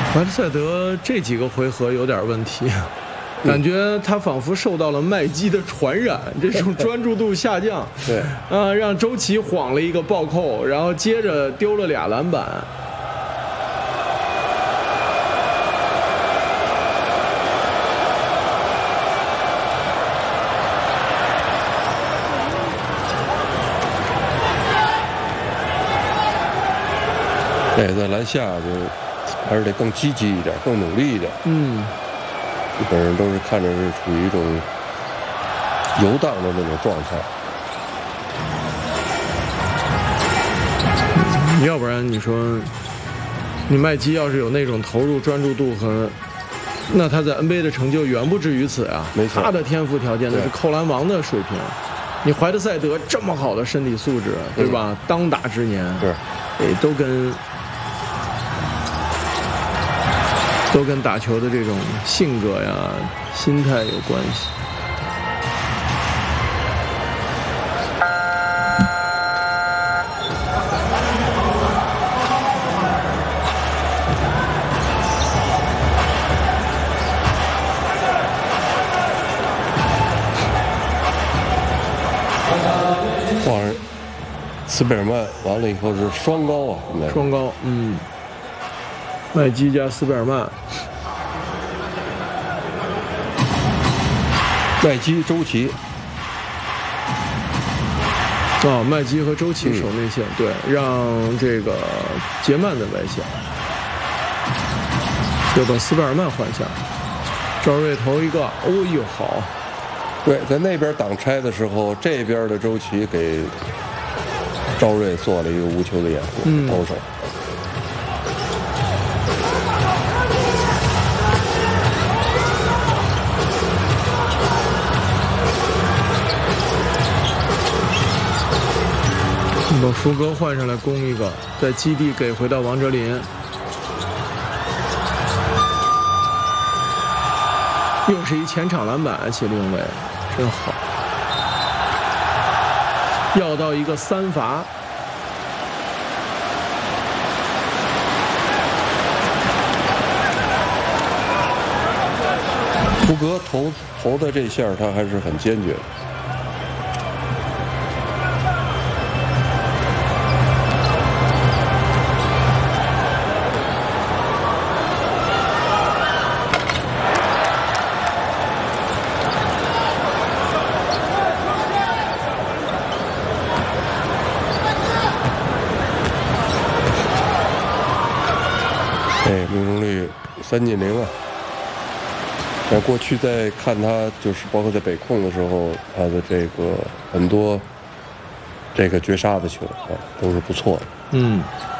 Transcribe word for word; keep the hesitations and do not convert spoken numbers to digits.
怀特塞德这几个回合有点问题，感觉他仿佛受到了麦基的传染，这种专注度下降。 对， 啊，让周琦晃了一个暴扣，然后接着丢了俩篮板。 对，在篮下就还是得更积极一点，更努力一点。 嗯， 基本上都是看着是处于一种游荡的那种状态。 要不然你说，你麦基要是有那种投入、专注度和，那他在 N B A 的成就远不止于此啊。 没错， 他的天赋条件那是扣篮王的水平。你怀特塞德这么好的身体素质，对吧？嗯、当打之年， 对， 也都跟。都跟打球的这种性格呀、心态有关系。 哇，斯贝尔曼完了以后是双高啊，现在双高，嗯。麦基加斯贝尔曼， 麦基、周琦， 啊，麦基和周琦守内线，嗯、对，让这个杰曼在外线，就把斯贝尔曼换下。赵睿投一个，哦呦好， 对，在那边挡拆的时候，这边的周琦给赵睿做了一个无球的掩护， 嗯， 抛手。 把福格换上来攻一个，在基地给回到王哲林，又是一前场篮板，谢立伟真好，要到一个三罚。 福格投投的这下他还是很坚决的。哎，命中率三进零啊！我过去在看他，就是包括在北控的时候，他的这个很多这个绝杀的球啊，都是不错的。 嗯。